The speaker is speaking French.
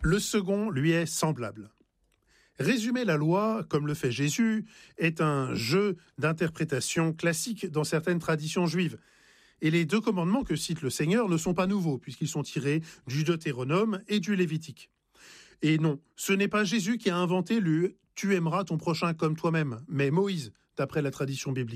Le second lui est semblable. Résumer la loi, comme le fait Jésus, est un jeu d'interprétation classique dans certaines traditions juives. Et les 2 commandements que cite le Seigneur ne sont pas nouveaux, puisqu'ils sont tirés du Deutéronome et du Lévitique. Et non, ce n'est pas Jésus qui a inventé le « tu aimeras ton prochain comme toi-même », mais Moïse, d'après la tradition biblique.